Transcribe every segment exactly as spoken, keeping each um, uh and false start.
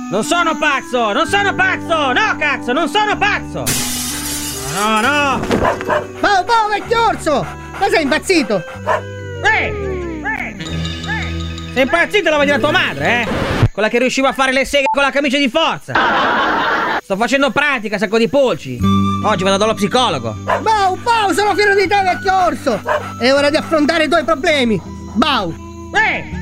Non sono pazzo, non sono pazzo! No, cazzo, non sono pazzo! No, no! Bow, bow, vecchio orso! Ma sei impazzito? Ehi! Sei impazzito, la vedere tua madre, eh? Quella che riusciva a fare le seghe con la camicia di forza! Sto facendo pratica, sacco di polci! Oggi vado dallo psicologo! Bow, bow, sono fiero di te, vecchio orso! È ora di affrontare i tuoi problemi! Bow! Ehi!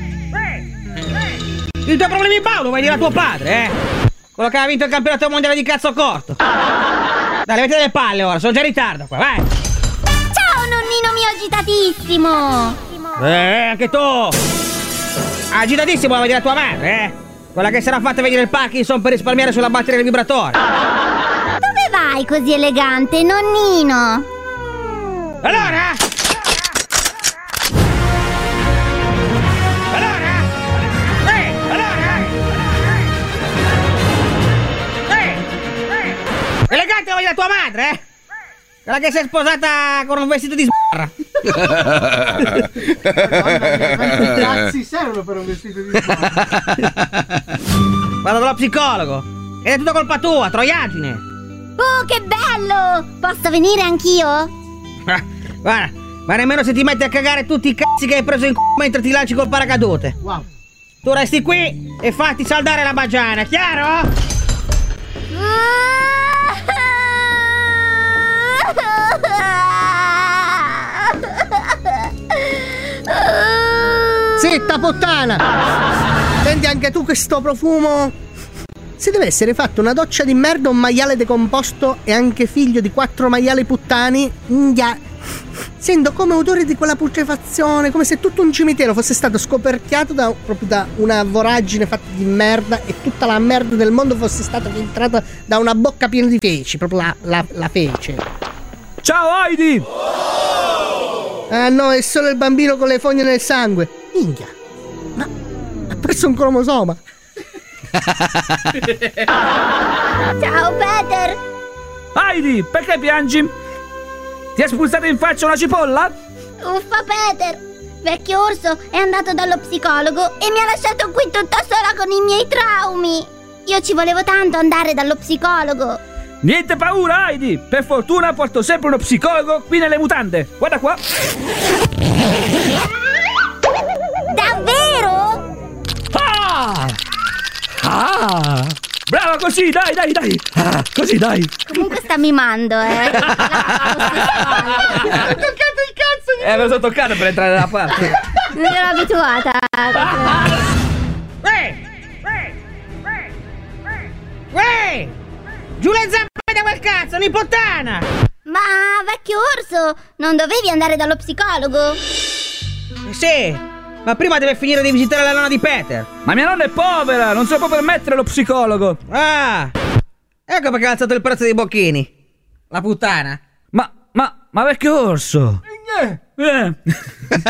I tuoi problemi, Paolo, vai dire a tuo padre, eh? Quello che ha vinto il campionato mondiale di cazzo corto! Dai, levate le palle ora, sono già in ritardo qua, vai! Ciao, nonnino mio agitatissimo! Eh, anche tu! Agitatissimo, vai dire a tua madre, eh? Quella che sarà fatta vedere il Parkinson per risparmiare sulla batteria del vibratore! Dove vai così elegante, nonnino? Allora? Elegante voglio la tua madre, eh? Quella che si è sposata con un vestito di sbarra. Quanti cazzi servono per un vestito di sbarra? Vado dallo psicologo. Ed è tutto colpa tua, troiagine. Oh, che bello! Posso venire anch'io? Guarda, ma nemmeno se ti metti a cagare tutti i cazzi che hai preso in c***o mentre ti lanci col paracadute. Wow. Tu resti qui e fatti saldare la bagiana, chiaro? Zitta puttana! Senti anche tu questo profumo? Si deve essere fatto una doccia di merda, un maiale decomposto e anche figlio di quattro maiali puttani. India. Sento come odore di quella putrefazione, come se tutto un cimitero fosse stato scoperchiato da, proprio da una voragine fatta di merda e tutta la merda del mondo fosse stata filtrata da una bocca piena di feci, proprio la, la, la fece. Ciao Heidi! Ah no, è solo il bambino con le fogne nel sangue. Minchia, ma ha preso un cromosoma. Ciao Peter! Heidi, perché piangi? Ti è spulsata in faccia una cipolla? Uffa Peter! Vecchio orso è andato dallo psicologo e mi ha lasciato qui tutta sola con i miei traumi. Io ci volevo tanto andare dallo psicologo. Niente paura Heidi, per fortuna porto sempre uno psicologo qui nelle mutande. Guarda qua. Davvero? Ah! Ah! Brava, così, dai, dai, dai! Ah, così, dai! Comunque sta mimando, eh! Ha toccato il cazzo di... Eh, me lo sono toccato per entrare nella parte! Non ero abituata! Uè! Uè! Giù le zampe da quel cazzo, nipottana! Ma vecchio orso, non dovevi andare dallo psicologo? Sì! Ma prima deve finire di visitare la nonna di Peter. Ma mia nonna è povera, non se lo può permettere lo psicologo. Ah! Ecco perché ha alzato il prezzo dei bocchini. La puttana. Ma, ma, ma vecchio orso. Eh. Eh.